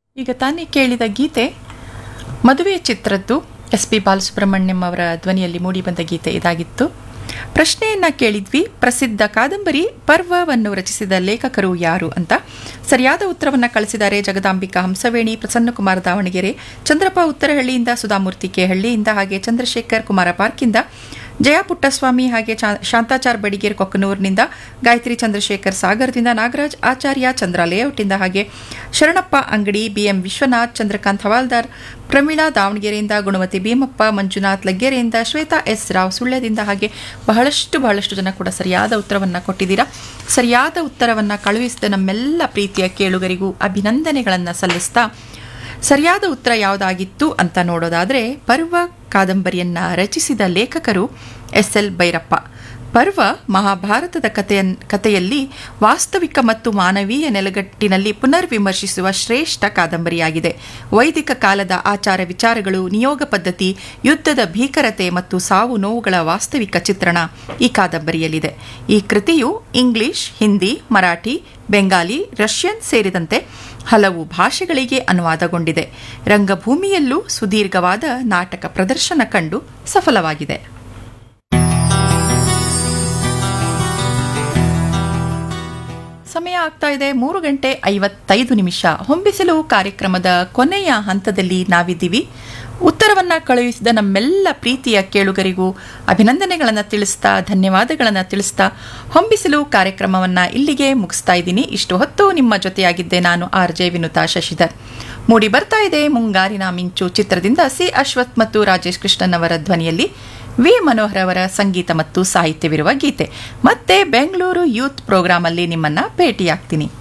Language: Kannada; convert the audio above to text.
ಈಗ ತಾನೇ ಕೇಳಿದ ಗೀತೆ ಮದುವೆ ಚಿತ್ರದ್ದು ಎಸ್ ಪಿ ಬಾಲಸುಬ್ರಹ್ಮಣ್ಯಂ ಅವರ ಧ್ವನಿಯಲ್ಲಿ ಮೂಡಿಬಂದ ಗೀತೆ ಇದಾಗಿತ್ತು. ಪ್ರಶ್ನೆಯನ್ನ ಕೇಳಿದ್ವಿ, ಪ್ರಸಿದ್ಧ ಕಾದಂಬರಿ ಪರ್ವವನ್ನು ರಚಿಸಿದ ಲೇಖಕರು ಯಾರು ಅಂತ. ಸರಿಯಾದ ಉತ್ತರವನ್ನು ಕಳಿಸಿದ್ದಾರೆ ಜಗದಾಂಬಿಕಾ ಹಂಸವೇಣಿ, ಪ್ರಸನ್ನಕುಮಾರ್ ದಾವಣಗೆರೆ, ಚಂದ್ರಪ್ಪ ಉತ್ತರಹಳ್ಳಿಯಿಂದ, ಸುಧಾಮೂರ್ತಿ ಕೆ ಹಳ್ಳಿಯಿಂದ, ಹಾಗೆ ಚಂದ್ರಶೇಖರ್ ಕುಮಾರ ಪಾರ್ಕಿಂದ, ಜಯ ಪುಟ್ಟಸ್ವಾಮಿ, ಹಾಗೆ ಶಾಂತಾಚಾರ್ ಬಡಿಗೇರ್ ಕೊಕ್ಕನೂರಿನಿಂದ, ಗಾಯತ್ರಿ ಚಂದ್ರಶೇಖರ್ ಸಾಗರದಿಂದ, ನಾಗರಾಜ್ ಆಚಾರ್ಯ ಚಂದ್ರ ಲೇಔಟಿಂದ, ಹಾಗೆ ಶರಣಪ್ಪ ಅಂಗಡಿ, ಬಿಎಂ ವಿಶ್ವನಾಥ್, ಚಂದ್ರಕಾಂತ್ ಹವಾಲ್ದಾರ್, ಪ್ರಮೀಳಾ ದಾವಣಗೆರೆಯಿಂದ, ಗುಣವತಿ ಭೀಮಪ್ಪ, ಮಂಜುನಾಥ್ ಲಗ್ಗೆರೆಯಿಂದ, ಶ್ವೇತಾ ಎಸ್ ರಾವ್ ಸುಳ್ಯದಿಂದ, ಹಾಗೆ ಬಹಳಷ್ಟು ಜನ ಕೂಡ ಸರಿಯಾದ ಉತ್ತರವನ್ನು ಕೊಟ್ಟಿದ್ದೀರಾ. ಸರಿಯಾದ ಉತ್ತರವನ್ನು ಕಳುಹಿಸಿದ ನಮ್ಮೆಲ್ಲ ಪ್ರೀತಿಯ ಕೇಳುಗರಿಗೂ ಅಭಿನಂದನೆಗಳನ್ನು ಸಲ್ಲಿಸ್ತಾ, ಸರಿಯಾದ ಉತ್ತರ ಯಾವುದಾಗಿತ್ತು ಅಂತ ನೋಡೋದಾದರೆ, ಪರ್ವ ಕಾದಂಬರಿಯನ್ನ ರಚಿಸಿದ ಲೇಖಕರು ಎಸ್.ಎಲ್. ಭೈರಪ್ಪ. ಪರ್ವ ಮಹಾಭಾರತದ ಕಥೆಯಲ್ಲಿ ವಾಸ್ತವಿಕ ಮತ್ತು ಮಾನವೀಯ ನೆಲೆಗಟ್ಟಿನಲ್ಲಿ ಪುನರ್ವಿಮರ್ಶಿಸುವ ಶ್ರೇಷ್ಠ ಕಾದಂಬರಿಯಾಗಿದೆ. ವೈದಿಕ ಕಾಲದ ಆಚಾರ ವಿಚಾರಗಳು, ನಿಯೋಗ ಪದ್ಧತಿ, ಯುದ್ಧದ ಭೀಕರತೆ ಮತ್ತು ಸಾವು ನೋವುಗಳ ವಾಸ್ತವಿಕ ಚಿತ್ರಣ ಈ ಕಾದಂಬರಿಯಲ್ಲಿದೆ. ಈ ಕೃತಿಯು ಇಂಗ್ಲಿಷ್, ಹಿಂದಿ, ಮರಾಠಿ, ಬೆಂಗಾಲಿ, ರಷ್ಯನ್ ಸೇರಿದಂತೆ ಹಲವು ಭಾಷೆಗಳಿಗೆ ಅನುವಾದಗೊಂಡಿದೆ. ರಂಗಭೂಮಿಯಲ್ಲೂ ಸುದೀರ್ಘವಾದ ನಾಟಕ ಪ್ರದರ್ಶನ ಕಂಡು ಸಫಲವಾಗಿದೆ. ಸಮಯ ಆಗ್ತಾ ಇದೆ 3:55. ಹೊಂಬಿಸಲು ಕಾರ್ಯಕ್ರಮದ ಕೊನೆಯ ಹಂತದಲ್ಲಿ ನಾವಿದ್ದೀವಿ. ಉತ್ತರವನ್ನು ಕಳುಹಿಸಿದ ನಮ್ಮೆಲ್ಲ ಪ್ರೀತಿಯ ಕೇಳುಗರಿಗೂ ಅಭಿನಂದನೆಗಳನ್ನು ತಿಳಿಸ್ತಾ, ಧನ್ಯವಾದಗಳನ್ನು ತಿಳಿಸ್ತಾ ಹೊಂಬಿಸಲು ಕಾರ್ಯಕ್ರಮವನ್ನು ಇಲ್ಲಿಗೆ ಮುಗಿಸ್ತಾ ಇದ್ದೀನಿ. ಇಷ್ಟು ಹೊತ್ತು ನಿಮ್ಮ ಜೊತೆಯಾಗಿದ್ದೆ ನಾನು RJ ವಿನುತಾ ಶಶಿಧರ್. ಮೂಡಿ ಬರ್ತಾ ಇದೆ ಮುಂಗಾರಿನ ಮಿಂಚು ಚಿತ್ರದಿಂದ ಸಿ ಅಶ್ವಥ್ ಮತ್ತು ರಾಜೇಶ್ ಕೃಷ್ಣನ್ ಅವರ ಧ್ವನಿಯಲ್ಲಿ ವಿ ಮನೋಹರ್ ಅವರ ಸಂಗೀತ ಮತ್ತು ಸಾಹಿತ್ಯವಿರುವ ಗೀತೆ. ಮತ್ತೆ ಬೆಂಗಳೂರು ಯೂತ್ ಪ್ರೋಗ್ರಾಮ್ ಅಲ್ಲಿ ನಿಮ್ಮನ್ನ ಭೇಟಿಯಾಗ್ತೀನಿ.